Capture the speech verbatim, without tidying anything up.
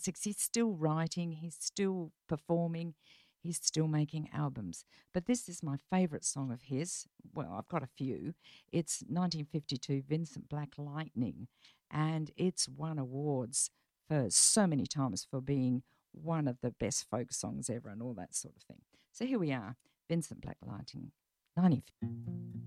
classics. He's still writing, he's still performing, he's still making albums. But this is my favourite song of his. Well, I've got a few. It's nineteen fifty-two Vincent Black Lightning, and it's won awards for so many times for being one of the best folk songs ever and all that sort of thing. So here we are, Vincent Black Lightning, nineteen fifty.